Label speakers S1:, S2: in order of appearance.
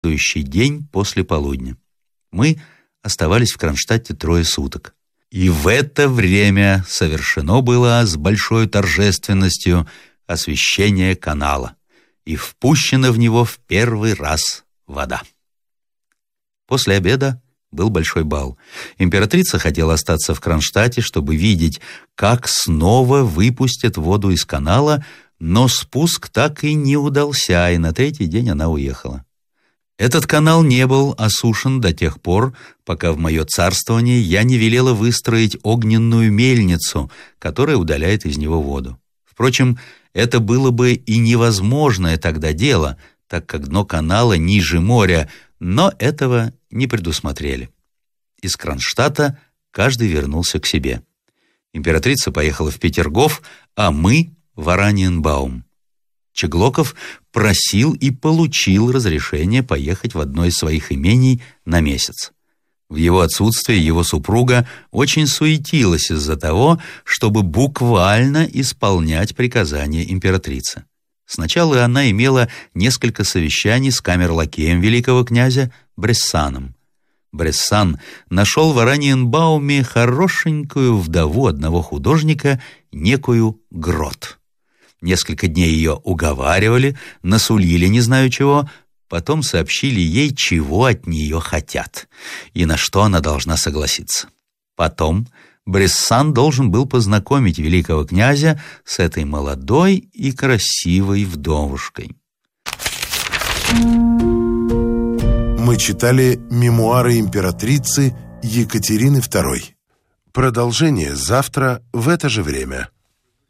S1: следующий день после полудня. Мы оставались в Кронштадте 3 суток. И в это время совершено было с большой торжественностью освящение канала, и впущена в него в первый раз вода. После обеда был большой бал. Императрица хотела остаться в Кронштадте, чтобы видеть, как снова выпустят воду из канала, но спуск так и не удался, и на 3-й день она уехала. Этот канал не был осушен до тех пор, пока в мое царствование я не велела выстроить огненную мельницу, которая удаляет из него воду. Впрочем, это было бы и невозможное тогда дело, так как дно канала ниже моря, но этого не предусмотрели. Из Кронштадта каждый вернулся к себе. Императрица поехала в Петергоф, а мы в Ораниенбаум. Чеглоков просил и получил разрешение поехать в одно из своих имений на месяц. В его отсутствие его супруга очень суетилась из-за того, чтобы буквально исполнять приказания императрицы. Сначала она имела несколько совещаний с камерлакеем великого князя Брессаном. Брессан нашел в Ораниенбауме хорошенькую вдову одного художника, некую Грот. Несколько дней ее уговаривали, насулили не знаю чего, потом сообщили ей, чего от нее хотят и на что она должна согласиться. Потом Брессан должен был познакомить великого князя с этой молодой и красивой вдовушкой.
S2: Мы читали мемуары императрицы Екатерины II. Продолжение завтра в это же время.